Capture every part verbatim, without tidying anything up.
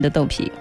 的豆皮。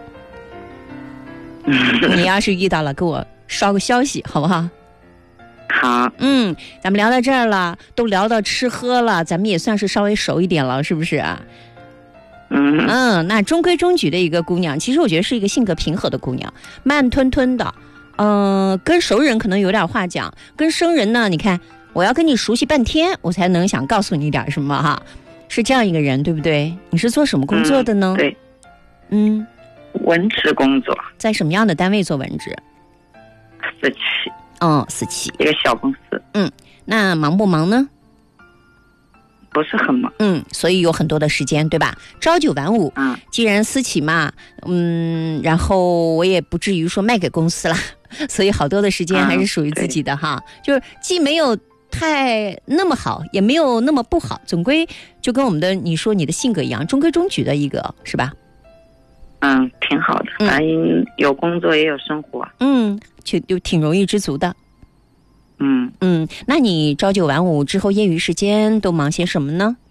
你要是遇到了，给我捎个消息，好不好？ 好。 嗯，咱们聊到这儿了，都聊到吃喝了，咱们也算是稍微熟一点了，是不是啊？ 嗯嗯，那中规中矩的一个姑娘，其实我觉得是一个性格平和的姑娘，慢吞吞的。嗯、呃，跟熟人可能有点话讲，跟生人呢，你看我要跟你熟悉半天，我才能想告诉你点什么哈，是这样一个人，对不对？你是做什么工作的呢？ 嗯、对， 嗯， 文职工作。 在什么样的单位做文职？ 私企。 嗯，私企， 一个小公司。 嗯，那忙不忙呢？ 不是很忙。 嗯，所以有很多的时间，对吧？朝九晚五。 嗯， 既然私企嘛，嗯，然后我也不至于说卖给公司了，所以好多的时间还是属于自己的哈。就是既没有太那么好，也没有那么不好，总归就跟我们的你说你的性格一样，中规中矩的一个，是吧？ 嗯，挺好的，反正有工作也有生活。 嗯，就就挺容易知足的。 嗯嗯，那你朝九晚五之后业余时间都忙些什么呢？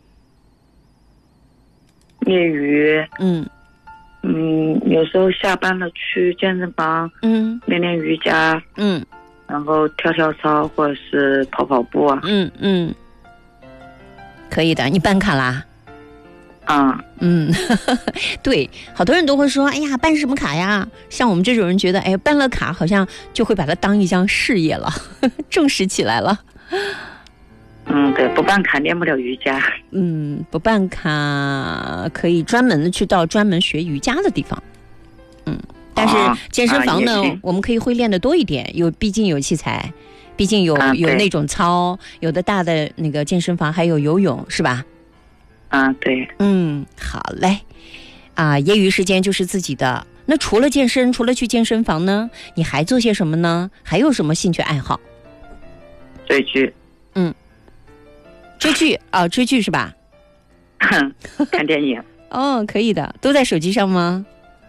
业余， 嗯嗯，有时候下班了去健身房， 嗯， 练练瑜伽， 嗯， 然后跳跳操或者是跑跑步啊。 嗯嗯，可以的。你办卡啦？ 啊， 嗯，对，好多人都会说，哎呀，办什么卡呀？像我们这种人觉得，哎，办了卡好像就会把它当一项事业了，正式起来了。 嗯，对，不办卡练不了瑜伽。 嗯，不办卡可以专门的去到专门学瑜伽的地方。嗯，但是健身房呢，啊、我们可以会练得多一点，有毕竟有器材，毕竟有、啊、有那种操，有的大的那个健身房还有游泳，是吧？ 啊，对。 嗯，好嘞。啊，业余时间就是自己的。那除了健身，除了去健身房呢，你还做些什么呢？还有什么兴趣爱好？ 追剧。 嗯，追剧啊、哦，追剧是吧？ 看电影。 哦，可以的，都在手机上吗？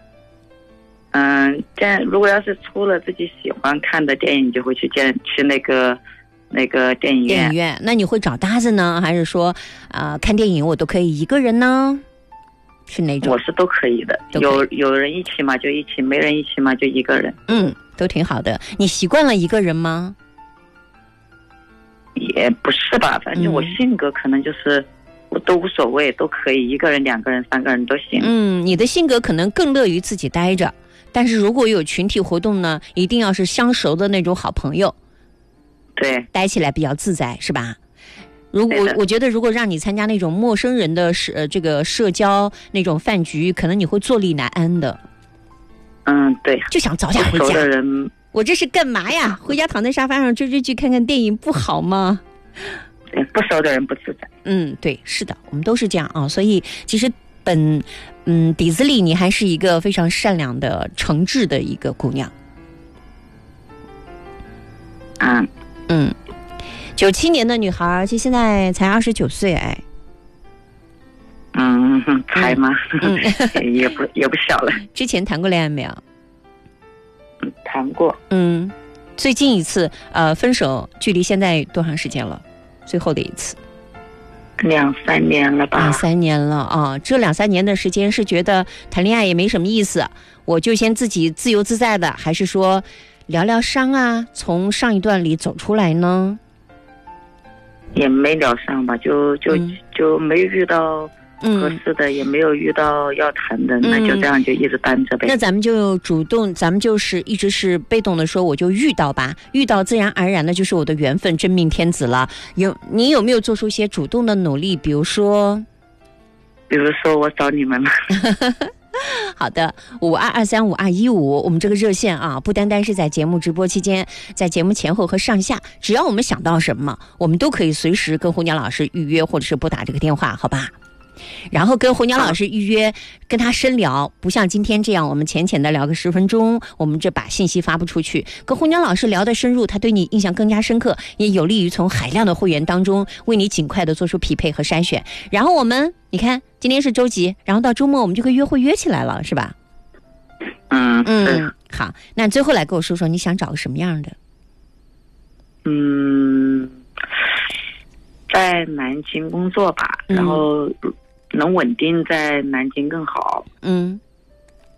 嗯，这如果要是出了自己喜欢看的电影，就会去见去那个那个电影院。 电影院，那你会找搭子呢，还是说啊、呃，看电影我都可以一个人呢？是哪种？ 我是都可以的， 以有有人一起嘛就一起，没人一起嘛就一个人。 嗯，都挺好的。你习惯了一个人吗？ 也不是吧，反正我性格可能就是、嗯、我都无所谓，都可以，一个人、两个人、三个人都行。 嗯，你的性格可能更乐于自己待着，但是如果有群体活动呢，一定要是相熟的那种好朋友。 对， 待起来比较自在，是吧？如果我觉得，如果让你参加那种陌生人的社、呃、这个社交那种饭局，可能你会坐立难安的。 嗯，对， 就想早点回家。 不熟的人， 我这是干嘛呀？回家躺在沙发上追追剧、看看电影，不好吗？ 对，不熟的人不自在。 嗯，对，是的，我们都是这样啊。所以其实本嗯底子里，你还是一个非常善良的、诚挚的一个姑娘。 嗯嗯。九七年的女孩，其实现在才二十九岁，哎， 嗯，才吗？ 嗯， 也不也不小了。 之前谈过恋爱没有？ 嗯，谈过。 嗯，最近一次呃分手，距离现在多长时间了？最后的一次， 两三年了吧？ 两三年了啊！这两三年的时间是觉得谈恋爱也没什么意思，我就先自己自由自在的，还是说疗疗伤啊，从上一段里走出来呢？ 也没聊上吧，就就、嗯、就没遇到合适的、嗯，也没有遇到要谈的、嗯，那就这样就一直单着呗。 那咱们就主动，咱们就是一直是被动的说，我就遇到吧，遇到自然而然的就是我的缘分，真命天子了。有你有没有做出一些主动的努力？比如说， 比如说我找你们了。 好的，五二二三五二一五，我们这个热线啊，不单单是在节目直播期间，在节目前后和上下，只要我们想到什么，我们都可以随时跟红娘老师预约，或者是拨打这个电话，好吧？然后跟红娘老师预约，跟他深聊，不像今天这样，我们浅浅的聊个十分钟，我们这把信息发不出去。跟红娘老师聊得深入，他对你印象更加深刻，也有利于从海量的会员当中为你尽快的做出匹配和筛选。然后我们，你看，今天是周几，然后到周末我们就可以约会约起来了，是吧？ 嗯嗯，好，那最后来跟我说说你想找个什么样的？ 嗯，在南京工作吧，然后能稳定在南京更好。 嗯，